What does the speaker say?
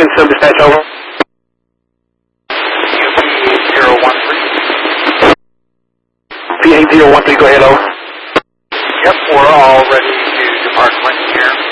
Evanston, dispatch over. P8013. P8013, go ahead, over. Yep, we're all ready to depart Clinton here.